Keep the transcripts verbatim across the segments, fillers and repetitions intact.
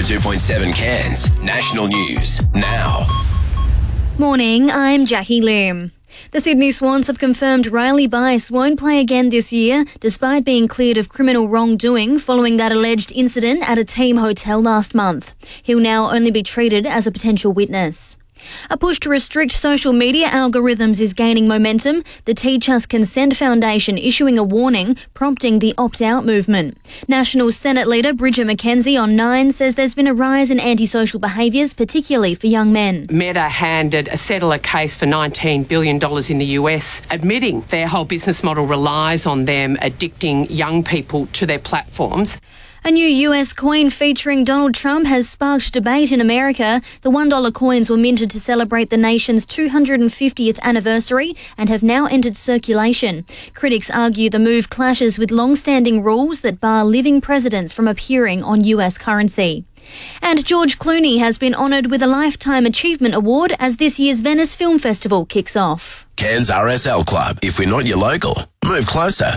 oh two point seven Cairns National News now. Morning, I'm Jackie Lim. The Sydney Swans have confirmed Riley Bice won't play again this year, despite being cleared of criminal wrongdoing following that alleged incident at a team hotel last month. He'll now only be treated as a potential witness. A push to restrict social media algorithms is gaining momentum, the Teach Us Consent Foundation issuing a warning, prompting the opt-out movement. National Senate Leader Bridget McKenzie on Nine says there's been a rise in antisocial behaviours, particularly for young men. Meta handed a settler case for nineteen billion dollars in the U S, admitting their whole business model relies on them addicting young people to their platforms. A new U S coin featuring Donald Trump has sparked debate in America. The one dollar coins were minted to celebrate the nation's two hundred fiftieth anniversary and have now entered circulation. Critics argue the move clashes with long-standing rules that bar living presidents from appearing on U S currency. And George Clooney has been honoured with a Lifetime Achievement Award as this year's Venice Film Festival kicks off. Cairns R S L Club. If we're not your local, move closer.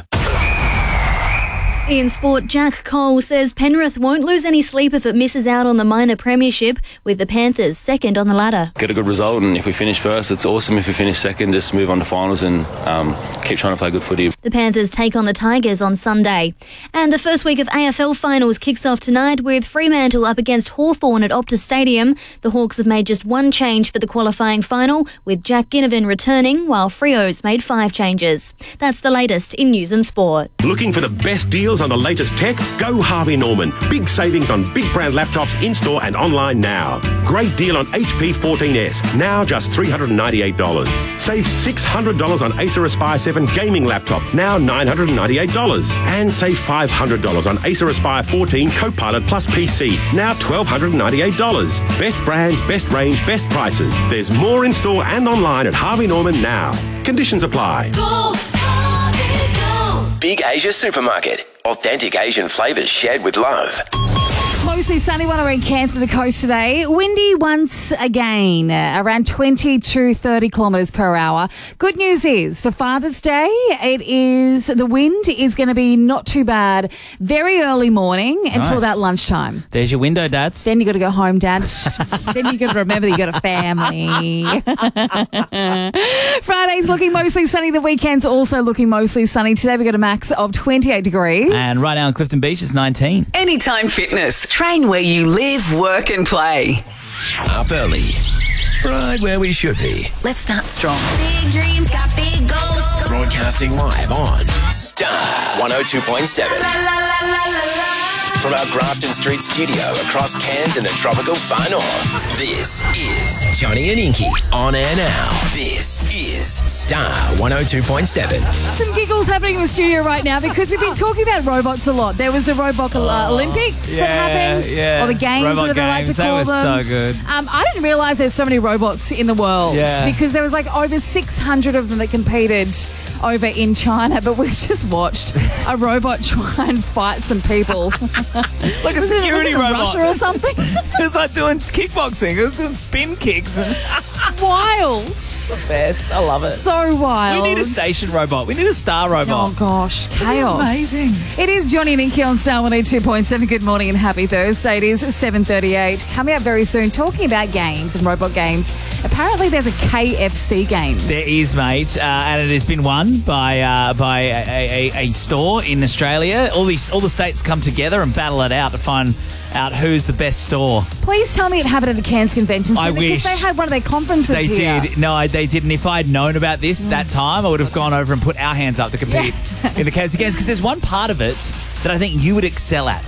In sport, Jack Cole says Penrith won't lose any sleep if it misses out on the minor premiership, with the Panthers second on the ladder. Get a good result, and if we finish first, it's awesome. If we finish second, just move on to finals and um, keep trying to play good footy. The Panthers take on the Tigers on Sunday. And the first week of A F L finals kicks off tonight with Fremantle up against Hawthorn at Optus Stadium. The Hawks have made just one change for the qualifying final, with Jack Ginnivan returning, while Freo's made five changes. That's the latest in news and sport. Looking for the best deals on the latest tech? Go Harvey Norman. Big savings on big brand laptops in-store and online now. Great deal on H P fourteen S, now just three hundred ninety-eight dollars. Save six hundred dollars on Acer Aspire seven gaming laptop, now nine hundred ninety-eight dollars. And save five hundred dollars on Acer Aspire fourteen Copilot Plus P C, now one thousand two hundred ninety-eight dollars. Best brands, best range, best prices. There's more in-store and online at Harvey Norman now. Conditions apply. Go, Harvey, go. Big Asia Supermarket. Authentic Asian flavours shared with love. Mostly sunny one around Cairns to the coast today. Windy once again, uh, around twenty to thirty kilometres per hour. Good news is, for Father's Day, it is the wind is going to be not too bad. Very early morning Nice. until about lunchtime. There's your window, Dads. Then you got to go home, Dad. Then you got to remember that you got a family. Friday's looking mostly sunny. The weekend's also looking mostly sunny. Today we got a max of twenty-eight degrees. And right now in Clifton Beach, it's nineteen. Anytime Fitness. Train where you live, work and play. Up early. Right where we should be. Let's start strong. Big dreams got big goals. Broadcasting live on Star one oh two point seven. La la la la la la. From our Grafton Street studio across Cairns and the tropical far north, this is Johnny and Inky on air now. This is Star one oh two point seven. Some giggles happening in the studio right now because we've been talking about robots a lot. There was the Robot uh, Olympics yeah, that happened, yeah. or the games, Robot whatever I like to games, they call were them. so good. Um, I didn't realise there's so many robots in the world Yeah. because there was like over six hundred of them that competed over in China, but we've just watched a robot try and fight some people. Like a Was it- security was it in robot. Russia or something? It was like doing kickboxing. It was doing spin kicks. And Wild. the best. I love it. So wild. We need a station robot. We need a star robot. Oh gosh, chaos. amazing. It is Johnny and Inky on Star one oh two point seven. Good morning and happy Thursday. It is seven thirty-eight. Coming up very soon, talking about games and robot games. Apparently there's a K F C game. There is, mate, uh, and it has been won by uh, by a, a, a store in Australia. All these all the states come together and battle it out to find out who's the best store. Please tell me it happened at the Cairns Convention Centre I because wish. they had one of their conferences They here. did. No, I- they didn't. If I had known about this that time, I would have gone over and put our hands up to compete in the K F C games because there's one part of it that I think you would excel at.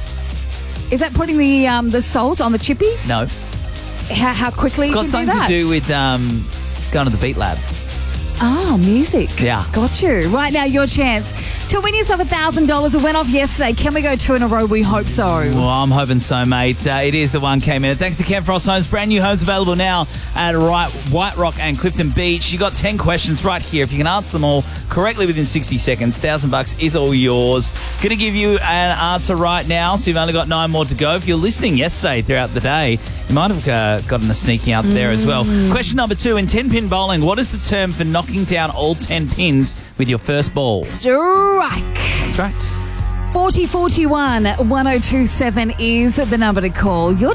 Is that putting the um, the salt on the chippies? No. How, how quickly It's you got can something do that? to do with um, going to the Beat Lab. Oh, music. Yeah. Got you. Right now, your chance to win yourself one thousand dollars. It went off yesterday. Can we go two in a row? We hope so. Well, I'm hoping so, mate. Uh, it is the one K minute. Thanks to Ken Frost Homes. Brand new homes available now at right, White Rock and Clifton Beach. You got ten questions right here. If you can answer them all correctly within sixty seconds, thousand bucks is all yours. Going to give you an answer right now, so you've only got nine more to go. If you're listening yesterday throughout the day, you might have uh, gotten a sneaky answer there as well. Question number two. In ten-pin bowling, what is the term for knocking down all ten pins with your first ball? Strike. That's right. forty forty-one one oh two seven is the number to call. Your